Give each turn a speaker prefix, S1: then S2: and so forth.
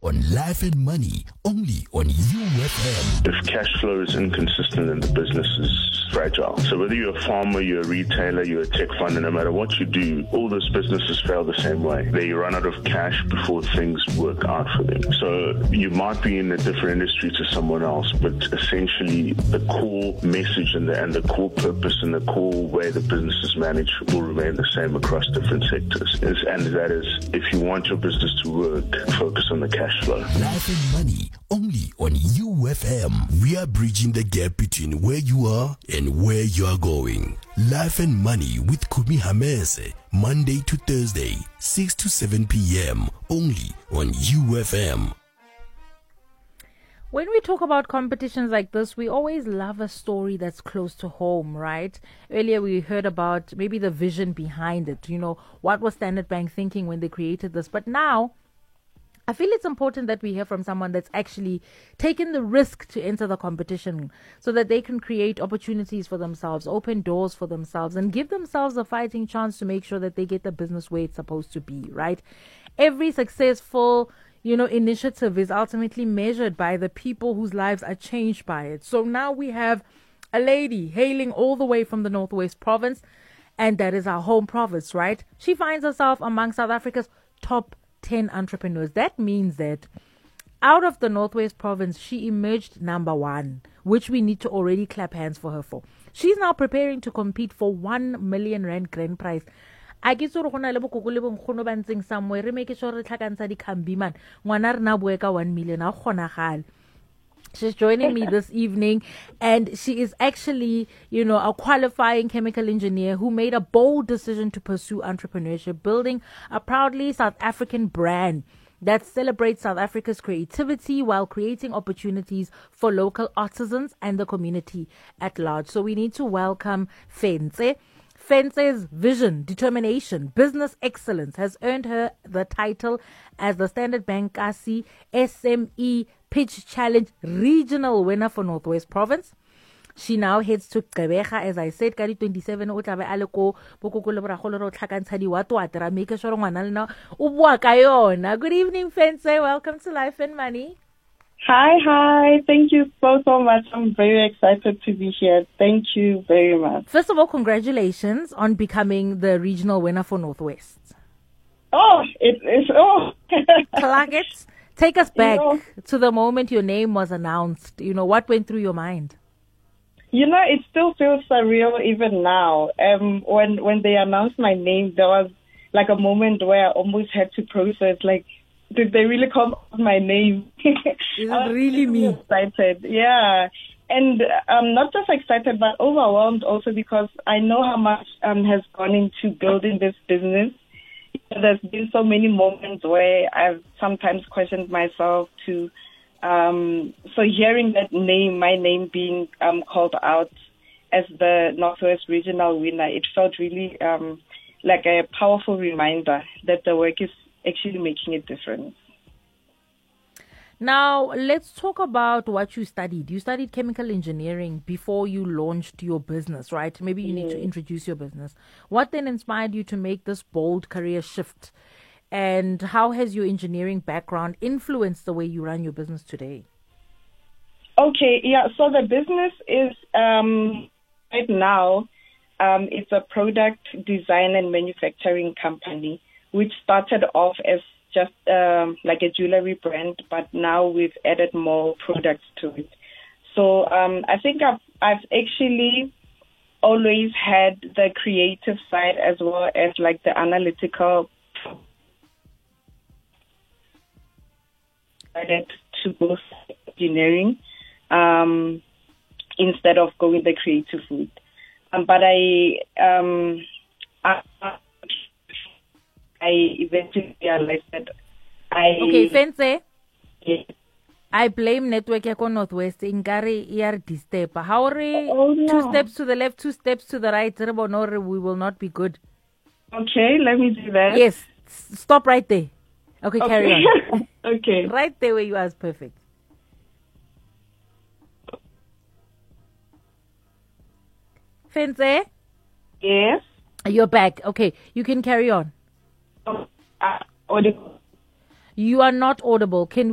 S1: on Life and Money, only on UFM.
S2: If cash flow is inconsistent and the business is fragile. So whether you're a farmer, you're a retailer, you're a tech fund, no matter what you do, all those businesses fail the same way. They run out of cash before things work out for them. So you might be in a different industry to someone else, but essentially the core message and the core purpose and the core way the business is managed will remain the same across different sectors. And that is, if you want your business to work, focus on the cash flow.
S1: Life and Money, only on UFM. We are bridging the gap between where you are and where you are going. Life and Money with Kumi Hamese, Monday to Thursday, 6 to 7 p.m. only on UFM.
S3: When we talk about competitions like this, we always love a story that's close to home, right? Earlier we heard about maybe the vision behind it. You know, what was Standard Bank thinking when they created this? But now, I feel it's important that we hear from someone that's actually taken the risk to enter the competition so that they can create opportunities for themselves, open doors for themselves, and give themselves a fighting chance to make sure that they get the business where it's supposed to be, right? Every successful, initiative is ultimately measured by the people whose lives are changed by it. So now we have a lady hailing all the way from the Northwest Province, and that is our home province, right? She finds herself among South Africa's top 10 entrepreneurs. That means that out of the Northwest Province, she emerged number one, which we need to already clap hands for her for. She's now preparing to compete for 1 million rand grand prize. I get sure gona le bokoko le bonkgono ba ntseng somewhere re make sure re tlhakantsha dikhambi man ngwana re na boe ka 1 million a kgonagala. She's joining me this evening, and she is actually, a qualifying chemical engineer who made a bold decision to pursue entrepreneurship, building a proudly South African brand that celebrates South Africa's creativity while creating opportunities for local artisans and the community at large. So we need to welcome Fenze. Fenze's vision, determination, business excellence has earned her the title as the Standard Bank Kasi SME Pitch Challenge Regional Winner for Northwest Province. She now heads to Gqeberha, as I said, ka di 27 o tla be a le ko bokoko le boragolo re o tlhakantsha diwatwate ra make sure ngwana le na o bua ka yona. Good evening, Fenze. Welcome to Life and Money.
S4: Hi. Thank you so much. I'm very excited to be here. Thank you very much.
S3: First of all, congratulations on becoming the regional winner for Northwest.
S4: It's
S3: Klaget, take us back to the moment your name was announced. What went through your mind?
S4: It still feels surreal even now. When they announced my name, there was like a moment where I almost had to process, like, did they really call my name?
S3: Is it really me?
S4: Excited, yeah. And I'm not just excited, but overwhelmed also because I know how much has gone into building this business. There's been so many moments where I've sometimes questioned myself to, so hearing that name, my name being called out as the Northwest Regional winner, it felt really like a powerful reminder that the work is actually making a difference.
S3: Now, let's talk about what you studied. You studied chemical engineering before you launched your business, right? Maybe you need to introduce your business. What then inspired you to make this bold career shift? And how has your engineering background influenced the way you run your business today?
S4: Okay, yeah. So the business is, right now, it's a product design and manufacturing company, which started off as just like a jewelry brand, but now we've added more products to it. So I think I've actually always had the creative side as well as like the analytical side to both engineering instead of going the creative route. But I eventually realized that
S3: Okay, Fenze.
S4: Yes.
S3: I blame network ya ko Northwest. Inkari yar disturb. How re
S4: no.
S3: 2 steps to the left, 2 steps to the right. We will not be good.
S4: Okay, let me do that.
S3: Yes, stop right there. Okay, carry on.
S4: Okay.
S3: Right there where you are is perfect. Fenze?
S4: Yes.
S3: You're back. Okay, you can carry on.
S4: Audible.
S3: You are not audible. Can